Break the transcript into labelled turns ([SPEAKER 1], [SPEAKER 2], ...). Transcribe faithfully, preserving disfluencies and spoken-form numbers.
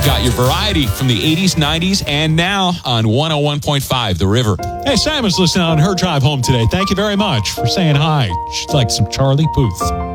[SPEAKER 1] got your variety from the eighties, nineties, and now on one oh one point five The River.
[SPEAKER 2] Hey, Sam is listening on her drive home today. Thank you very much for saying hi. She'd like some Charlie Puth.